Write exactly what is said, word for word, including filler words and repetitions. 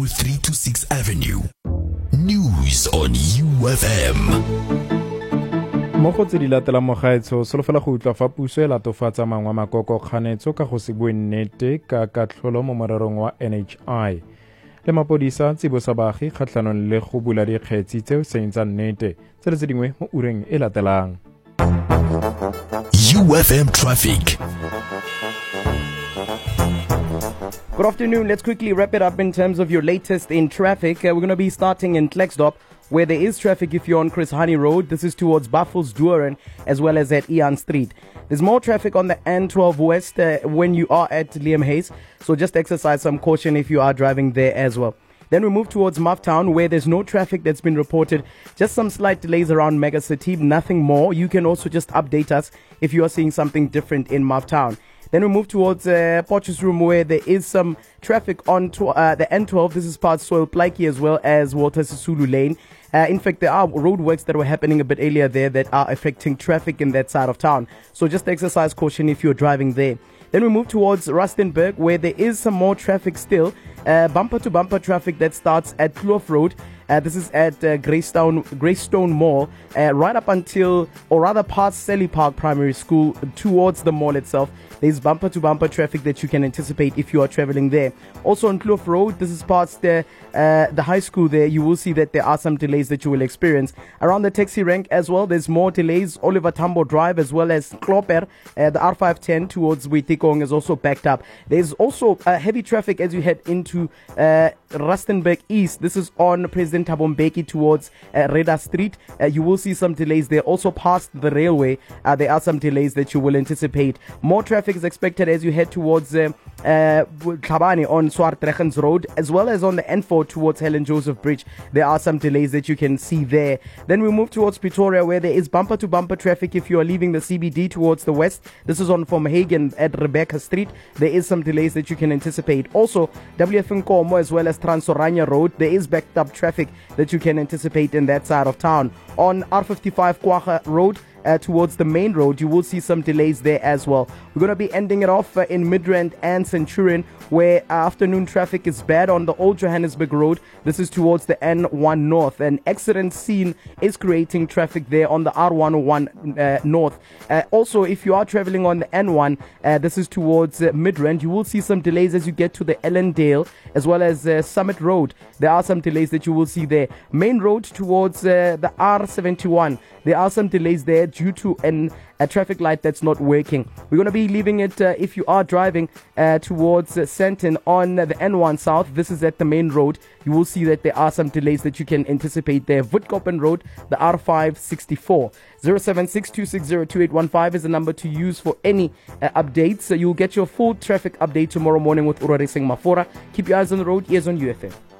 three to six Avenue. News on U F M. Mo go tse di latela mo gaetso solofela go utlwa fa puso e latofatsa mangwa makoko kganetso ka go se bue nnete ka katlholo mo morerong wa N H I le mapodisa tsibosa baagi kgatlhanong le go bula dikgetsi tseo seng tsa nnete tse le tse dingwe mo ureng e latelang. U F M traffic. Good afternoon. Let's quickly wrap it up in terms of your latest in traffic. Uh, we're going to be starting in Klerksdorp, where there is traffic if you're on Chris Hani Road. This is towards Baffles Duren, as well as at Ian Street. There's more traffic on the N twelve West uh, when you are at Liam Hayes, so just exercise some caution if you are driving there as well. Then we move towards Mufftown, where there's no traffic that's been reported. Just some slight delays around Mega City, nothing more. You can also just update us if you are seeing something different in Mufftown. Then we move towards uh, Potchefstroom, where there is some traffic on to, uh, the N twelve. This is past Soil Plaiki as well as Walter Sisulu Lane. Uh, in fact, there are roadworks that were happening a bit earlier there that are affecting traffic in that side of town. So just exercise caution if you're driving there. Then we move towards Rustenburg, where there is some more traffic still. Uh, bumper to bumper traffic that starts at Kloof Road. Uh, this is at uh, Greystone, Greystone Mall, uh, right up until, or rather past Selly Park Primary School towards the mall itself. There's bumper to bumper traffic that you can anticipate if you are traveling there. Also on Kloof Road, this is past the, uh, the high school there. You will see that there are some delays that you will experience. Around the taxi rank as well, there's more delays. Oliver Tambo Drive as well as Klopper, uh, the R five ten towards Waitikong is also backed up. There's also uh, heavy traffic as you head into uh, Rustenburg East. This is on President Thabo Mbeki towards uh, Reda Street. Uh, you will see some delays there. Also past the railway, uh, there are some delays that you will anticipate. More traffic is expected as you head towards uh, uh, Tlhabane on Swartregens Road, as well as on the N four towards Helen Joseph Bridge. There are some delays that you can see there. Then we move towards Pretoria, where there is bumper to bumper traffic if you are leaving the C B D towards the west. This is on From Hagen at Rebecca Street. There is some delays that you can anticipate. Also W F Nkomo as well as Transorania Road, there is backed up traffic that you can anticipate in that side of town. On R fifty-five Kwaga Road, Uh, towards the main road, you will see some delays there as well. We're going to be ending it off uh, in Midrand and Centurion, where uh, afternoon traffic is bad on the Old Johannesburg Road. This is towards the N one North. An accident scene is creating traffic there on the R one oh one uh, North. Uh, also, if you are traveling on the N one, uh, this is towards uh, Midrand. You will see some delays as you get to the Ellendale as well as uh, Summit Road. There are some delays that you will see there. Main road towards uh, the R seventy-one. There are some delays there due to an, a traffic light that's not working. We're going to be leaving it uh, if you are driving uh, towards uh, Sandton on uh, the N one South. This is at the main road. You will see that there are some delays that you can anticipate there. Voetkoppen Road, the R five sixty-four. zero seven six two six zero two eight one five is the number to use for any uh, updates. So you'll get your full traffic update tomorrow morning with Urare Singh Mafora. Keep your eyes on the road. Ears on U F M.